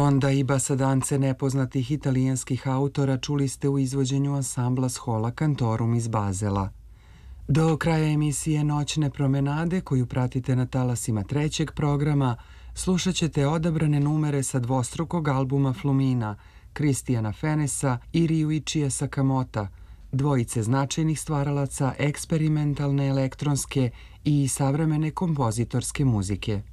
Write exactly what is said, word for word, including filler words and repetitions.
Ronda i basadance nepoznatih italijanskih autora čuli ste u izvođenju ansambla Schola Cantorum iz Bazela. Do kraja emisije Noćne promenade, koju pratite na talasima trećeg programa, slušat ćete odabrane numere sa dvostrukog albuma Flumina, Kristijana Fenesa i Ryuichija Sakamota, dvojice značajnih stvaralaca eksperimentalne elektronske i savremene kompozitorske muzike.